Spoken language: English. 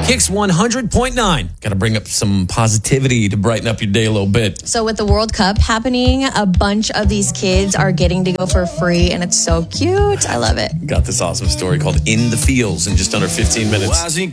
Kicks 100.9. Got to bring up some positivity to brighten up your day a little bit. So with the World Cup happening, a bunch of these kids are getting to go for free, and it's so cute. I love it. Got this awesome story called In the Fields in just under 15 minutes.